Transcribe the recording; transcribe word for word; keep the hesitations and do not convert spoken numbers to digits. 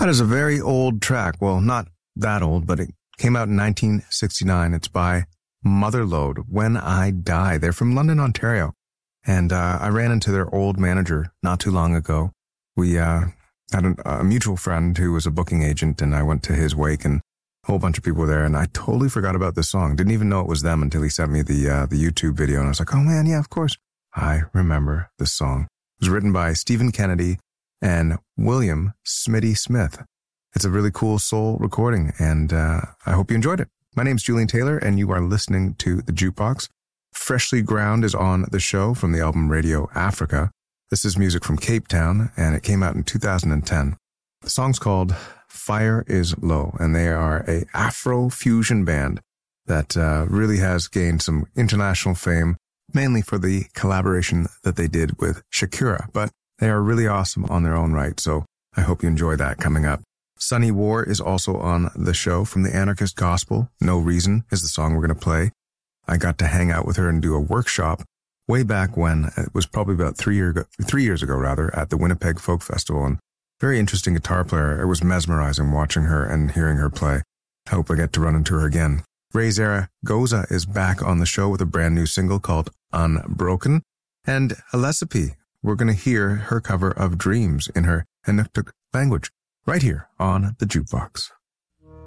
That is a very old track. Well, not that old, but it came out in nineteen sixty-nine. It's by Motherlode, When I Die. They're from London, Ontario. And uh, I ran into their old manager not too long ago. We uh, had a, a mutual friend who was a booking agent, and I went to his wake, and a whole bunch of people were there, and I totally forgot about this song. Didn't even know it was them until he sent me the uh, the YouTube video, and I was like, oh man, yeah, of course. I remember this song. It was written by Stephen Kennedy and William Smitty Smith. It's a really cool soul recording, and uh, I hope you enjoyed it. My name's Julian Taylor, and you are listening to The Jukebox. Freshly Ground is on the show from the album Radio Africa. This is music from Cape Town, and it came out in two thousand ten. The song's called Fire is Low, and they are a Afro-fusion band that uh, really has gained some international fame, mainly for the collaboration that they did with Shakira. But they are really awesome on their own right, so I hope you enjoy that coming up. Sunny War is also on the show from the Anarchist Gospel. No Reason is the song we're going to play. I got to hang out with her and do a workshop way back when. It was probably about three, year ago, three years ago, rather, at the Winnipeg Folk Festival. And very interesting guitar player. It was mesmerizing watching her and hearing her play. I hope I get to run into her again. Ray Zaragoza is back on the show with a brand new single called Unbroken. And Alessipi, we're going to hear her cover of Dreams in her Inuktitut language right here on The Jukebox.